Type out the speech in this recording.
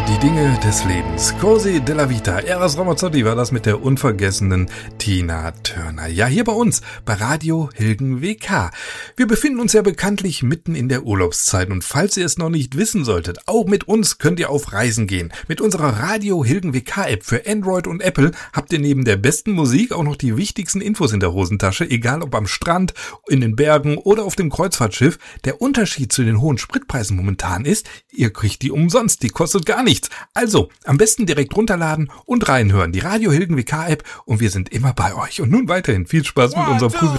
Die Dinge des Lebens. Così della Vita. Eros Ramazzotti war das mit der unvergessenen Tina Turner. Ja, hier bei uns, bei Radio Hilgen WK. Wir befinden uns ja bekanntlich mitten in der Urlaubszeit. Und falls ihr es noch nicht wissen solltet, auch mit uns könnt ihr auf Reisen gehen. Mit unserer Radio Hilgen WK App für Android und Apple habt ihr neben der besten Musik auch noch die wichtigsten Infos in der Hosentasche. Egal ob am Strand, in den Bergen oder auf dem Kreuzfahrtschiff. Der Unterschied zu den hohen Spritpreisen momentan ist, ihr kriegt die umsonst. Die kostet gar nichts. Also, am besten direkt runterladen und reinhören. Die Radio Hilgen WK App und wir sind immer bei euch. Und nun weiterhin viel Spaß mit unserer Früh